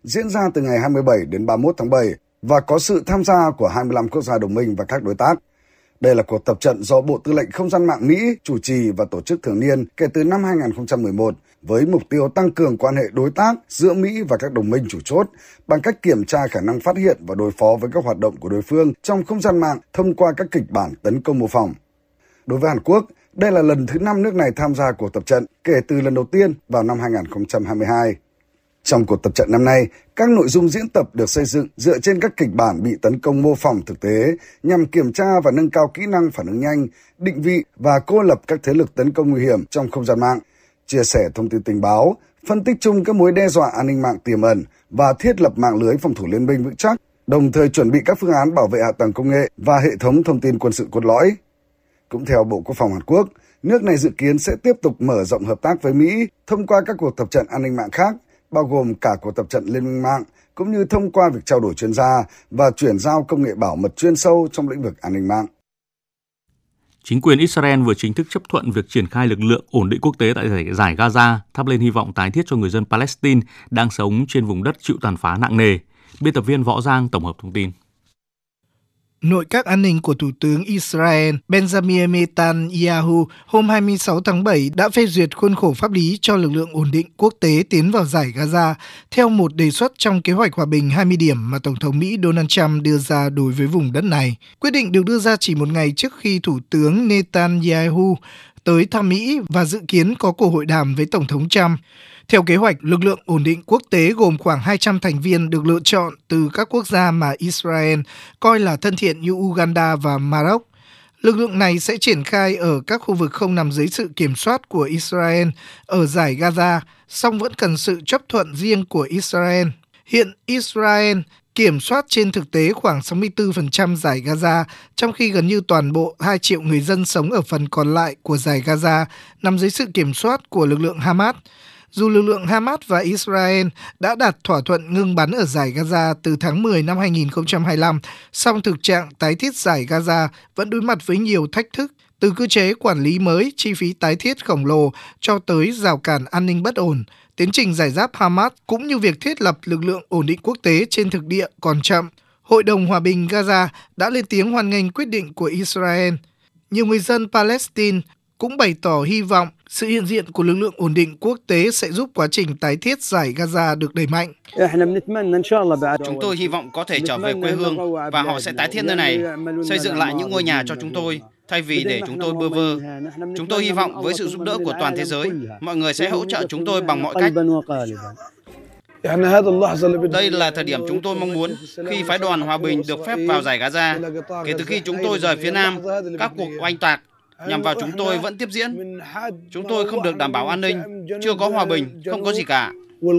diễn ra từ ngày 27 đến 31 tháng 7 và có sự tham gia của 25 quốc gia đồng minh và các đối tác. Đây là cuộc tập trận do Bộ Tư lệnh Không gian mạng Mỹ chủ trì và tổ chức thường niên kể từ năm 2011 với mục tiêu tăng cường quan hệ đối tác giữa Mỹ và các đồng minh chủ chốt bằng cách kiểm tra khả năng phát hiện và đối phó với các hoạt động của đối phương trong không gian mạng thông qua các kịch bản tấn công mô phỏng. Đối với Hàn Quốc, đây là lần thứ 5 nước này tham gia cuộc tập trận kể từ lần đầu tiên vào năm 2022. Trong cuộc tập trận năm nay, các nội dung diễn tập được xây dựng dựa trên các kịch bản bị tấn công mô phỏng thực tế nhằm kiểm tra và nâng cao kỹ năng phản ứng nhanh, định vị và cô lập các thế lực tấn công nguy hiểm trong không gian mạng, chia sẻ thông tin tình báo, phân tích chung các mối đe dọa an ninh mạng tiềm ẩn và thiết lập mạng lưới phòng thủ liên minh vững chắc, đồng thời chuẩn bị các phương án bảo vệ hạ tầng công nghệ và hệ thống thông tin quân sự cốt lõi. Cũng theo Bộ Quốc phòng Hàn Quốc, nước này dự kiến sẽ tiếp tục mở rộng hợp tác với Mỹ thông qua các cuộc tập trận an ninh mạng khác, bao gồm cả cuộc tập trận liên minh mạng, cũng như thông qua việc trao đổi chuyên gia và chuyển giao công nghệ bảo mật chuyên sâu trong lĩnh vực an ninh mạng. Chính quyền Israel vừa chính thức chấp thuận việc triển khai lực lượng ổn định quốc tế tại giải Gaza, thắp lên hy vọng tái thiết cho người dân Palestine đang sống trên vùng đất chịu tàn phá nặng nề. Biên tập viên Võ Giang tổng hợp thông tin. Nội các an ninh của Thủ tướng Israel Benjamin Netanyahu hôm 26 tháng 7 đã phê duyệt khuôn khổ pháp lý cho lực lượng ổn định quốc tế tiến vào giải Gaza theo một đề xuất trong kế hoạch hòa bình 20 điểm mà Tổng thống Mỹ Donald Trump đưa ra đối với vùng đất này. Quyết định được đưa ra chỉ một ngày trước khi Thủ tướng Netanyahu tới thăm Mỹ và dự kiến có cuộc hội đàm với Tổng thống Trump. Theo kế hoạch, lực lượng ổn định quốc tế gồm khoảng 200 thành viên được lựa chọn từ các quốc gia mà Israel coi là thân thiện như Uganda và Maroc. Lực lượng này sẽ triển khai ở các khu vực không nằm dưới sự kiểm soát của Israel ở giải Gaza, song vẫn cần sự chấp thuận riêng của Israel. Hiện Israel kiểm soát trên thực tế khoảng 64% giải Gaza, trong khi gần như toàn bộ 2 triệu người dân sống ở phần còn lại của giải Gaza nằm dưới sự kiểm soát của lực lượng Hamas. Dù lực lượng Hamas và Israel đã đạt thỏa thuận ngưng bắn ở giải Gaza từ tháng 10 năm 2025, song thực trạng tái thiết giải Gaza vẫn đối mặt với nhiều thách thức, từ cơ chế quản lý mới, chi phí tái thiết khổng lồ cho tới rào cản an ninh bất ổn. Tiến trình giải giáp Hamas cũng như việc thiết lập lực lượng ổn định quốc tế trên thực địa còn chậm. Hội đồng Hòa bình Gaza đã lên tiếng hoan nghênh quyết định của Israel. Nhiều người dân Palestine cũng bày tỏ hy vọng sự hiện diện của lực lượng ổn định quốc tế sẽ giúp quá trình tái thiết giải Gaza được đẩy mạnh. Chúng tôi hy vọng có thể trở về quê hương và họ sẽ tái thiết nơi này, xây dựng lại những ngôi nhà cho chúng tôi, thay vì để chúng tôi bơ vơ. Chúng tôi hy vọng với sự giúp đỡ của toàn thế giới, mọi người sẽ hỗ trợ chúng tôi bằng mọi cách. Đây là thời điểm chúng tôi mong muốn khi phái đoàn hòa bình được phép vào giải Gaza. Kể từ khi chúng tôi rời phía Nam, các cuộc oanh tạc nhằm vào chúng tôi vẫn tiếp diễn. Chúng tôi không được đảm bảo an ninh, chưa có hòa bình, không có gì cả.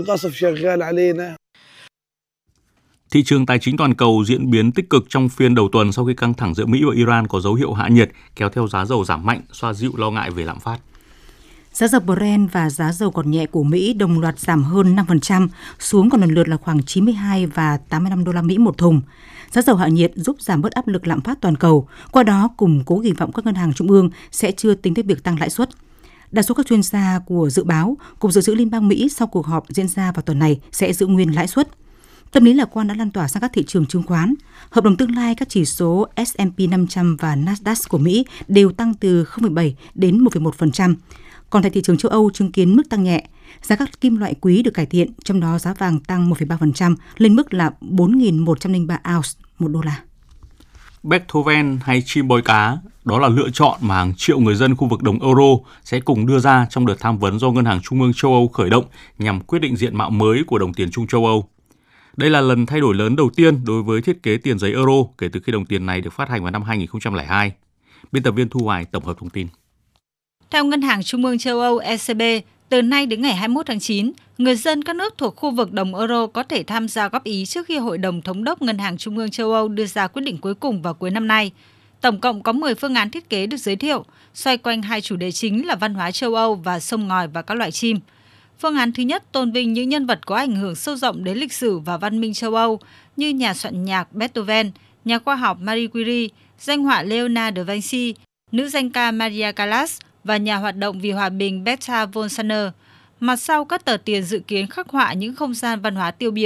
Thị trường tài chính toàn cầu diễn biến tích cực trong phiên đầu tuần sau khi căng thẳng giữa Mỹ và Iran có dấu hiệu hạ nhiệt, kéo theo giá dầu giảm mạnh, xoa dịu lo ngại về lạm phát. Giá dầu Brent và giá dầu còn nhẹ của Mỹ đồng loạt giảm hơn 5%, xuống còn lần lượt là khoảng 92 và 85 đô la Mỹ một thùng. Giá dầu hạ nhiệt giúp giảm bớt áp lực lạm phát toàn cầu, qua đó củng cố kỳ vọng các ngân hàng trung ương sẽ chưa tính tới việc tăng lãi suất. Đa số các chuyên gia của dự báo, Cục Dự trữ Liên bang Mỹ sau cuộc họp diễn ra vào tuần này sẽ giữ nguyên lãi suất. Tâm lý lạc quan đã lan tỏa sang các thị trường chứng khoán. Hợp đồng tương lai các chỉ số S&P 500 và Nasdaq của Mỹ đều tăng từ 0,7 đến 1,1%. Còn tại thị trường châu Âu chứng kiến mức tăng nhẹ, giá các kim loại quý được cải thiện, trong đó giá vàng tăng 1,3% lên mức là 4.103 ounce một đô la. Beethoven hay chim bói cá, đó là lựa chọn mà hàng triệu người dân khu vực đồng euro sẽ cùng đưa ra trong đợt tham vấn do Ngân hàng Trung ương châu Âu khởi động nhằm quyết định diện mạo mới của đồng tiền chung châu Âu. Đây là lần thay đổi lớn đầu tiên đối với thiết kế tiền giấy euro kể từ khi đồng tiền này được phát hành vào năm 2002. Biên tập viên Thu Hoài tổng hợp thông tin. Theo Ngân hàng Trung ương châu Âu ECB, từ nay đến ngày 21 tháng 9, người dân các nước thuộc khu vực đồng euro có thể tham gia góp ý trước khi Hội đồng Thống đốc Ngân hàng Trung ương châu Âu đưa ra quyết định cuối cùng vào cuối năm nay. Tổng cộng có 10 phương án thiết kế được giới thiệu, xoay quanh hai chủ đề chính là văn hóa châu Âu và sông ngòi và các loại chim. Phương án thứ nhất tôn vinh những nhân vật có ảnh hưởng sâu rộng đến lịch sử và văn minh châu Âu như nhà soạn nhạc Beethoven, nhà khoa học Marie Curie, danh họa Leonardo da Vinci, nữ danh ca Maria Callas và nhà hoạt động vì hòa bình Berta von Suttner. Mặt sau các tờ tiền dự kiến khắc họa những không gian văn hóa tiêu biểu